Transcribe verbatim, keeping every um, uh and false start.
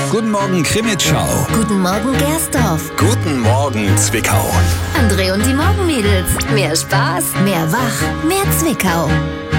Guten Morgen, Krimitschau. Guten Morgen, Gersdorf. Guten Morgen, Zwickau. André und die Morgenmädels. Mehr Spaß, mehr Wach, mehr Zwickau.